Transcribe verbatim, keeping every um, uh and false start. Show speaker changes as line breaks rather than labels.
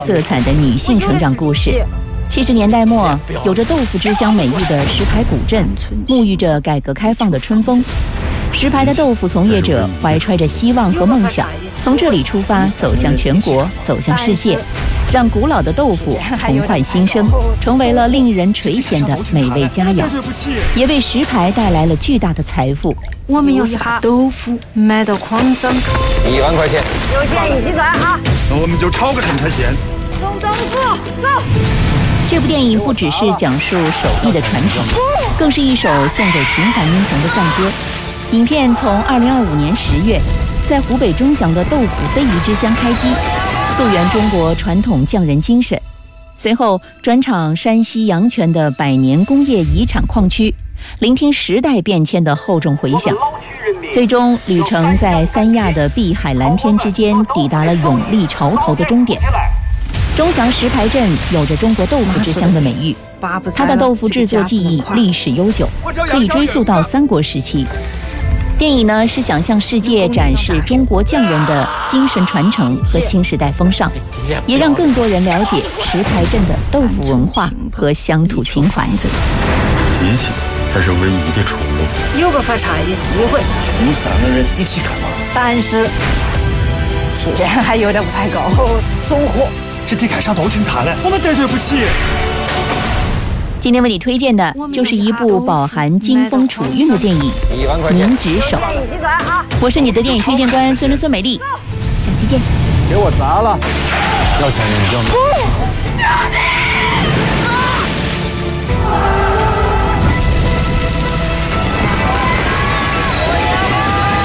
色彩的女性成长故事。七十年代末，有着豆腐之乡美誉的石牌古镇，沐浴着改革开放的春风。石牌的豆腐从业者怀揣着希望和梦想，从这里出发，走向全国，走向世界，让古老的豆腐重焕新生，成为了令人垂涎的美味佳肴，也为石牌带来了巨大的财富。
我们要是把豆腐卖到矿上，
一万块钱，
有钱一起赚啊！
那我们就炒个生产线，
送豆腐，走。
这部电影不只是讲述手艺的传承，更是一首献给平凡英雄的赞歌。影片从二零二五年十月，在湖北钟祥的豆腐非遗之乡开机，溯源中国传统匠人精神。随后转场山西阳泉的百年工业遗产矿区，聆听时代变迁的厚重回响。最终旅程在三亚的碧海蓝天之间，抵达了永历潮头的终点。钟祥石牌镇有着中国豆腐之乡的美誉，它的豆腐制作技艺历史悠久，可以追溯到三国时期。电影呢是想向世界展示中国匠人的精神传承和新时代风尚，也让更多人了解石牌镇的豆腐文化和乡土情怀。
脾气才是唯一的出路。
有个发财的机会，
我们三个人一起干嘛？
但是钱还有点不太够，送货。
这题台上都听他的，我们得罪不起。
今天为你推荐的就是一部饱含金风楚韵的电影《明指手》。我是你的电影推荐官孙伦孙美丽，下期见。
给我砸了！要钱人要吗？